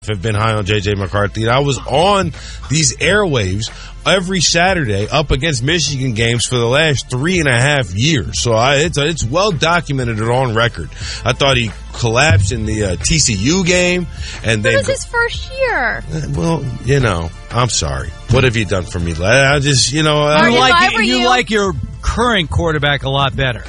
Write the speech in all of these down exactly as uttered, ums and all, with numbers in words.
have been high on J J McCarthy, and I was on these airwaves every Saturday up against Michigan games for the last three and a half years. So I, it's it's well documented and on record. I thought he collapsed in the uh, T C U game, and then it was his first year. Well, you know, I'm sorry. What have you done for me? I just, you know, Martin, you like you, you like your current quarterback a lot better.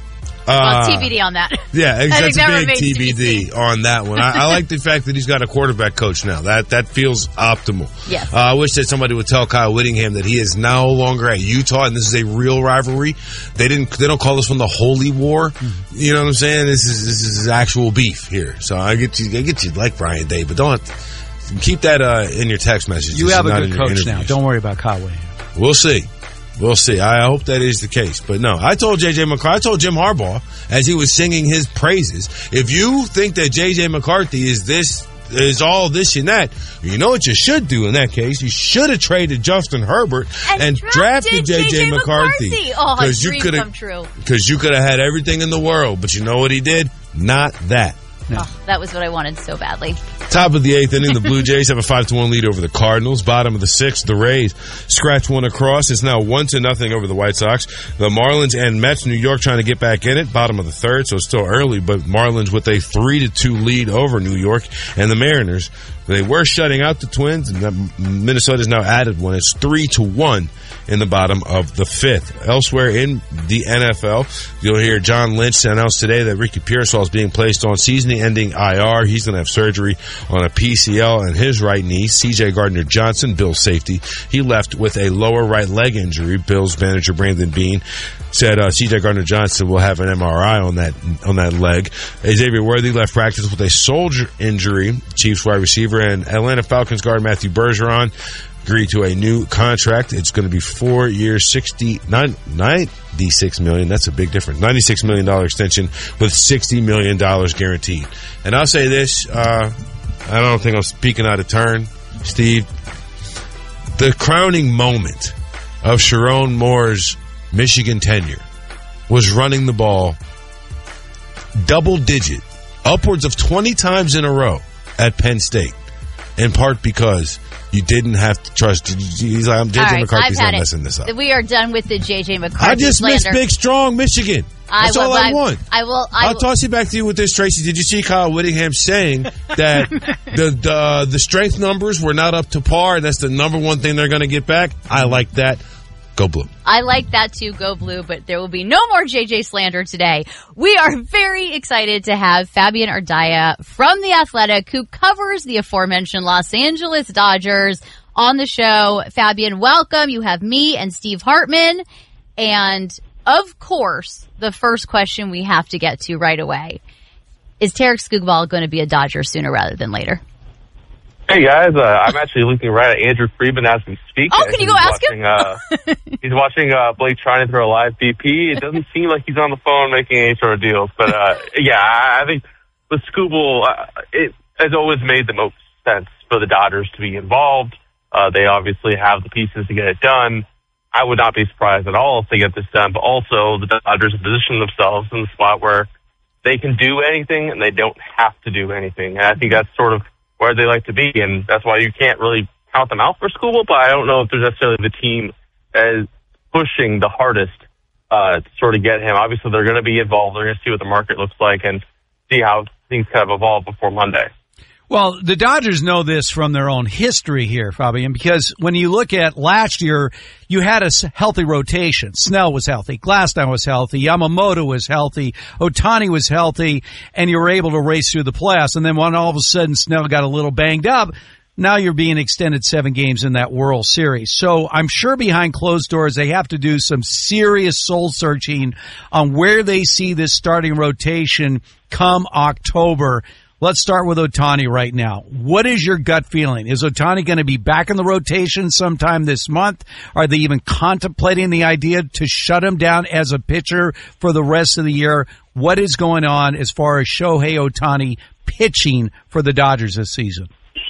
Uh, well, T B D on that. Yeah, that's that a big T B D on that one. I, I like the fact that he's got a quarterback coach now. That that feels optimal. Yes. Uh, I wish that somebody would tell Kyle Whittingham that he is no longer at Utah, and this is a real rivalry. They didn't. They don't call this one the Holy War. Mm-hmm. You know what I'm saying? This is this is actual beef here. So I get you. I get you like Brian Day, but don't keep that uh, in your text messages. You have a not good coach now. Don't worry about Kyle Whittingham. We'll see. We'll see. I hope that is the case. But no, I told J J McCarthy, I told Jim Harbaugh as he was singing his praises, if you think that J J McCarthy is this, is all this and that, you know what you should do in that case? You should have traded Justin Herbert and, and drafted J J McCarthy. McCarthy. Oh, his dream come true. Because you could have had everything in the world, but you know what he did? Not that. No. Oh, that was what I wanted so badly. Top of the eighth inning, the Blue Jays have a five to one lead over the Cardinals. Bottom of the sixth, the Rays scratch one across. It's now one to nothing over the White Sox. The Marlins and Mets, New York, trying to get back in it. Bottom of the third, so it's still early, but Marlins with a three to two lead over New York. And the Mariners, they were shutting out the Twins, and Minnesota's now added one. It's three to one in the bottom of the fifth. Elsewhere in the N F L, you'll hear John Lynch announce today that Ricky Pearsall is being placed on season-ending I R. He's going to have surgery on a P C L in his right knee. C J Gardner-Johnson, Bills safety, he left with a lower right leg injury. Bills manager Brandon Beane said uh, C J Gardner-Johnson will have an M R I on that on that leg. Xavier Worthy left practice with a shoulder injury. Chiefs wide receiver and Atlanta Falcons guard Matthew Bergeron agreed to a new contract. It's going to be four years, sixty nine ninety-six million. That's a big difference. ninety-six million dollars extension with sixty million dollars guaranteed. And I'll say this, uh, I don't think I'm speaking out of turn, Steve. The crowning moment of Sharon Moore's Michigan tenure was running the ball double digit, upwards of twenty times in a row at Penn State, in part because you didn't have to trust. He's like, I'm J J right, McCarthy's not it. messing this up. We are done with the J J McCarthy I just slander. miss big, strong Michigan. That's I will, all I, I want. I will. I I'll will. toss it back to you with this, Tracy. Did you see Kyle Whittingham saying that the the the strength numbers were not up to par? That's the number one thing they're going to get back. I like that. Go Blue. I like that too, go Blue, but there will be no more J J slander today. We are very excited to have Fabian Ardaya from The Athletic, who covers the aforementioned Los Angeles Dodgers, on the show. Fabian, welcome. You have me and Steve Hartman. And, of course, the first question we have to get to right away is Tarek Skubal going to be a Dodger sooner rather than later? Hey, guys. Uh, I'm actually looking right at Andrew Friedman as we speak. Oh, can you go he's ask watching, him? uh, he's watching uh, Blake trying to throw a live B P. It doesn't seem like he's on the phone making any sort of deals. But, uh, yeah, I think with Skubal, uh, it has always made the most sense for the Dodgers to be involved. Uh, they obviously have the pieces to get it done. I would not be surprised at all if they get this done. But also, the Dodgers position themselves in the spot where they can do anything and they don't have to do anything. And I think that's sort of where they like to be, and that's why you can't really count them out for Skubal, but I don't know if there's necessarily the team as pushing the hardest uh, to sort of get him. Obviously, they're going to be involved. They're going to see what the market looks like and see how things kind of evolve before Monday. Well, the Dodgers know this from their own history here, Fabian, because when you look at last year, you had a healthy rotation. Snell was healthy. Glasnow was healthy. Yamamoto was healthy. Ohtani was healthy, and you were able to race through the playoffs. And then when all of a sudden Snell got a little banged up, now you're being extended seven games in that World Series. So I'm sure behind closed doors they have to do some serious soul searching on where they see this starting rotation come October. Let's start with Ohtani right now. What is your gut feeling? Is Ohtani going to be back in the rotation sometime this month? Are they even contemplating the idea to shut him down as a pitcher for the rest of the year? What is going on as far as Shohei Ohtani pitching for the Dodgers this season?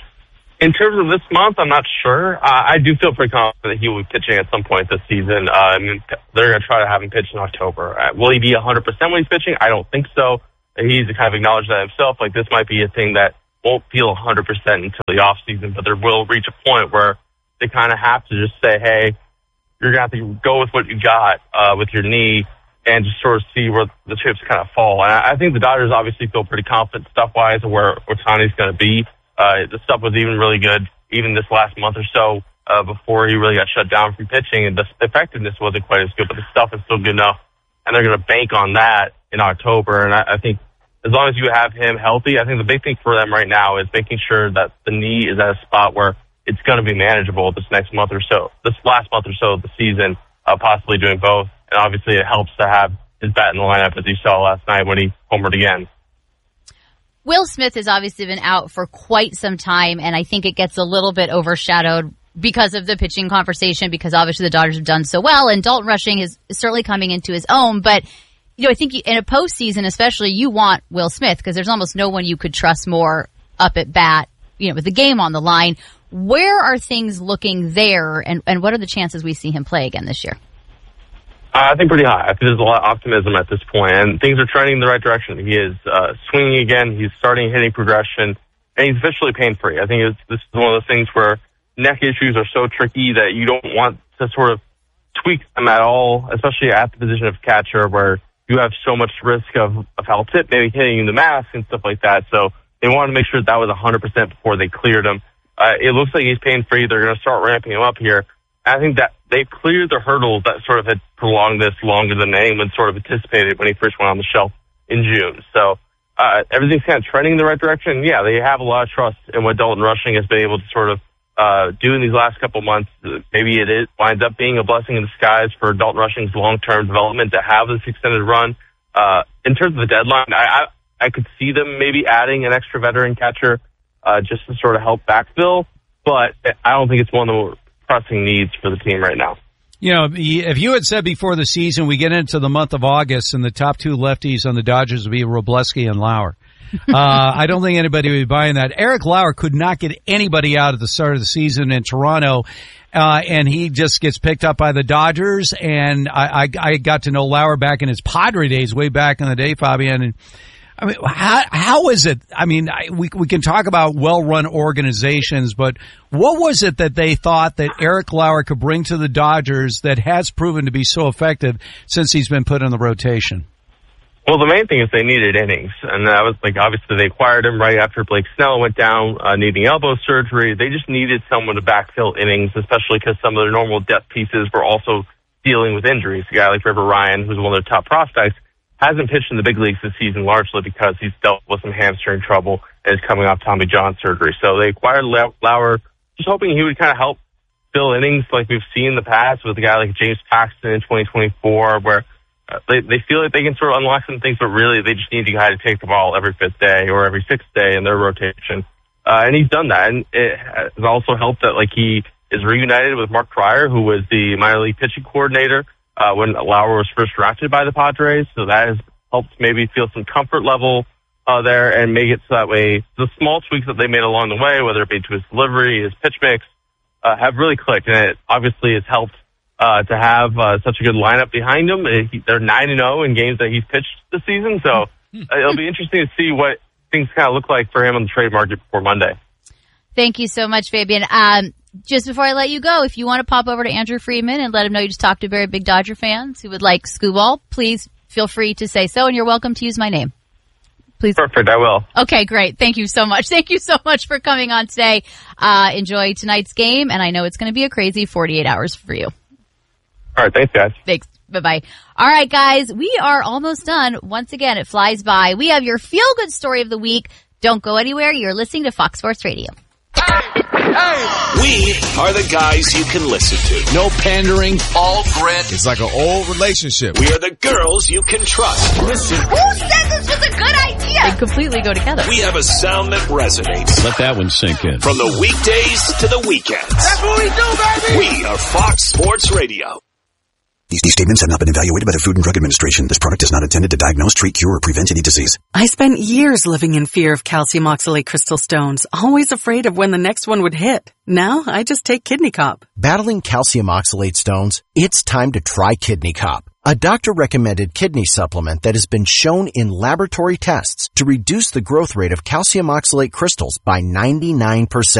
In terms of this month, I'm not sure. Uh, I do feel pretty confident he will be pitching at some point this season. Uh, I mean, they're going to try to have him pitch in October. Uh, will he be one hundred percent when he's pitching? I don't think so. He's kind of acknowledged that himself. Like, this might be a thing that won't feel one hundred percent until the offseason, but there will reach a point where they kind of have to just say, hey, you're going to have to go with what you got uh, with your knee and just sort of see where the chips kind of fall. And I think the Dodgers obviously feel pretty confident stuff-wise of where Ohtani's going to be. Uh, the stuff was even really good even this last month or so uh, before he really got shut down from pitching, and the effectiveness wasn't quite as good, but the stuff is still good enough, and they're going to bank on that in October. And I, I think as long as you have him healthy, I think the big thing for them right now is making sure that the knee is at a spot where it's going to be manageable this next month or so, this last month or so of the season, uh, possibly doing both. And obviously it helps to have his bat in the lineup, as you saw last night when he homered again. Will Smith has obviously been out for quite some time, and I think it gets a little bit overshadowed because of the pitching conversation, because obviously the Dodgers have done so well, and Dalton Rushing is certainly coming into his own. But, you know, I think in a postseason especially, you want Will Smith because there's almost no one you could trust more up at bat, you know, with the game on the line. Where are things looking there, and, and what are the chances we see him play again this year? Uh, I think pretty high. I think there's a lot of optimism at this point, and things are trending in the right direction. He is uh, swinging again. He's starting hitting progression, and he's officially pain-free. I think it's, this is one of those things where neck issues are so tricky that you don't want to sort of tweak them at all, especially at the position of catcher where you have so much risk of a foul tip, maybe hitting the mask and stuff like that. So they wanted to make sure that, that was one hundred percent before they cleared him. Uh, it looks like he's pain-free. They're going to start ramping him up here. I think that they've cleared the hurdles that sort of had prolonged this longer than anyone sort of anticipated when he first went on the shelf in June. So uh, everything's kind of trending in the right direction. Yeah, they have a lot of trust in what Dalton Rushing has been able to sort of uh, do in these last couple months. Maybe it is, winds up being a blessing in disguise for Dalton Rushing's long-term development to have this extended run. Uh, in terms of the deadline, I, I, I could see them maybe adding an extra veteran catcher uh, just to sort of help backfill, but I don't think it's one of the pressing needs for the team right now. You know, if you had said before the season we get into the month of August and the top two lefties on the Dodgers would be Robleski and Lauer, uh, I don't think anybody would be buying that. Eric Lauer could not get anybody out at the start of the season in Toronto, uh, and he just gets picked up by the Dodgers. And I, I, I got to know Lauer back in his Padre days, way back in the day, Fabian, and I mean, how, how is it? I mean, I, we we can talk about well-run organizations, but what was it that they thought that Eric Lauer could bring to the Dodgers that has proven to be so effective since he's been put in the rotation? Well, the main thing is they needed innings, and that was like obviously they acquired him right after Blake Snell went down, uh, needing elbow surgery. They just needed someone to backfill innings, especially because some of their normal depth pieces were also dealing with injuries. A guy like River Ryan, who's one of their top prospects, hasn't pitched in the big leagues this season largely because he's dealt with some hamstring trouble and is coming off Tommy John surgery. So they acquired Lauer just hoping he would kind of help fill innings like we've seen in the past with a guy like James Paxton in twenty twenty-four, where uh, they, they feel like they can sort of unlock some things, but really they just need a guy to take the ball every fifth day or every sixth day in their rotation. Uh, and he's done that. And it has also helped that like he is reunited with Mark Prior, who was the minor league pitching coordinator Uh, when Lauer was first drafted by the Padres, so that has helped maybe feel some comfort level uh, there and make it so that way the small tweaks that they made along the way, whether it be to his delivery, his pitch mix, uh, have really clicked, and it obviously has helped uh, to have uh, such a good lineup behind him. He, they're nine and oh in games that he's pitched this season, so uh, it'll be interesting to see what things kind of look like for him on the trade market before Monday. Thank you so much, Fabian. Um, just before I let you go, if you want to pop over to Andrew Friedman and let him know you just talked to very big Dodger fans who would like Scooball, please feel free to say so, and you're welcome to use my name. Please. Perfect, I will. Okay, great. Thank you so much. Thank you so much for coming on today. Uh, enjoy tonight's game, and I know it's going to be a crazy forty-eight hours for you. All right, thanks, guys. Thanks. Bye-bye. All right, guys, we are almost done. Once again, it flies by. We have your feel-good story of the week. Don't go anywhere. You're listening to Fox Sports Radio. We are the guys you can listen to. No pandering, all grit. It's like an old relationship. We are the girls you can trust. Listen. Who said this was a good idea? They completely go together. We have a sound that resonates. Let that one sink in. From the weekdays to the weekends. That's what we do, baby! We are Fox Sports Radio. These, these statements have not been evaluated by the Food and Drug Administration. This product is not intended to diagnose, treat, cure, or prevent any disease. I spent years living in fear of calcium oxalate crystal stones, always afraid of when the next one would hit. Now, I just take Kidney Cop. Battling calcium oxalate stones? It's time to try Kidney Cop. a doctor-recommended kidney supplement that has been shown in laboratory tests to reduce the growth rate of calcium oxalate crystals by ninety-nine percent.